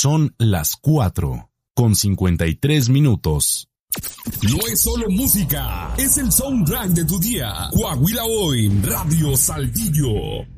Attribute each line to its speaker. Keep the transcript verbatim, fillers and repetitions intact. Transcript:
Speaker 1: Son las cuatro con cincuenta y tres minutos.
Speaker 2: No es solo música, es el soundtrack de tu día. Coahuila Hoy, Radio Saltillo.